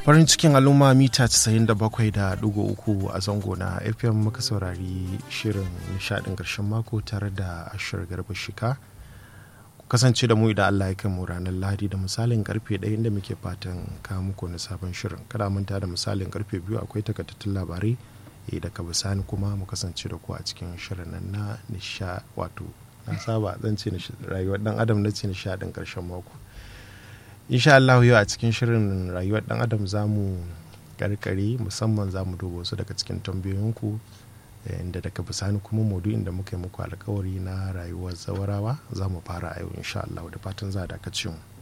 farin cikin al'umma mita 97.3 a zango na FM muka saurari shirin nishadin ƙarshen mako tare da Ashir Garba Shika. Kasance da mu idan Allah ya kai mu ranar Lahadi da misalin karfe 1 inda muke fatan kawo muku na sabon shirin. Kada manta da misalin karfe 2 akwai takaitattun labarai daga bisani kuma mu kasance da ku a cikin shirin nan na nisha wato na saba zan ce rayuwar dan adam na ce nishadin ƙarshen mako. Insha Allah yau a cikin shirin rayuwar dan adam zamu karkare musamman zamu duba wasu daga cikin tambayoyinku inda daga bisani kuma maudu'in da muka yi muku alkawari na rayuwar zawarawa zamu fara a yau insha Allah da fatan za a dakace mu.